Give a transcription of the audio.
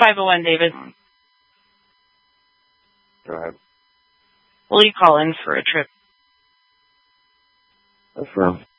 501, David. Go ahead. Will you call in for a trip? Affirm.